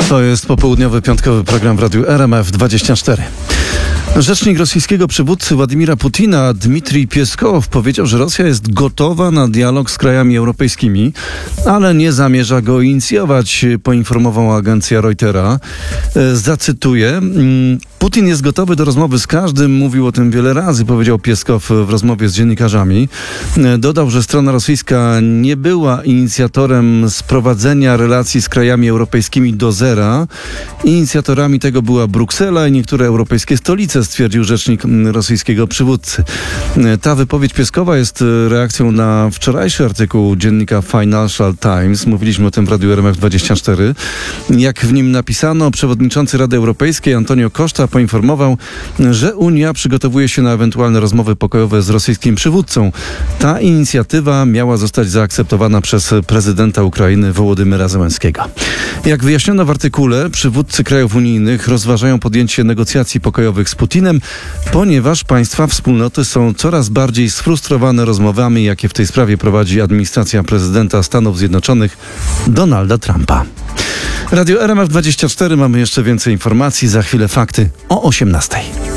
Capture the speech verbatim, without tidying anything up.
To jest popołudniowy, piątkowy program w Radiu R M F dwadzieścia cztery. Rzecznik rosyjskiego przywódcy Władimira Putina, Dmitrij Pieskow, powiedział, że Rosja jest gotowa na dialog z krajami europejskimi, ale nie zamierza go inicjować, poinformowała agencja Reutera. Zacytuję: Putin jest gotowy do rozmowy z każdym, mówił o tym wiele razy, powiedział Pieskow w rozmowie z dziennikarzami. Dodał, że strona rosyjska nie była inicjatorem sprowadzenia relacji z krajami europejskimi do zera. Inicjatorami tego była Bruksela i niektóre europejskie stolice, stwierdził rzecznik rosyjskiego przywódcy. Ta wypowiedź Pieskowa jest reakcją na wczorajszy artykuł dziennika Financial Times. Mówiliśmy o tym w Radiu R M F dwadzieścia cztery. Jak w nim napisano, przewodniczący Rady Europejskiej Antonio Costa poinformował, że Unia przygotowuje się na ewentualne rozmowy pokojowe z rosyjskim przywódcą. Ta inicjatywa miała zostać zaakceptowana przez prezydenta Ukrainy Wołodymyra Zełenskiego. Jak wyjaśniono w artykule, przywódcy krajów unijnych rozważają podjęcie negocjacji pokojowych z Putinem, ponieważ państwa wspólnoty są coraz bardziej sfrustrowane rozmowami, jakie w tej sprawie prowadzi administracja prezydenta Stanów Zjednoczonych Donalda Trumpa. Radio R M F dwadzieścia cztery, mamy jeszcze więcej informacji, za chwilę fakty o osiemnastej.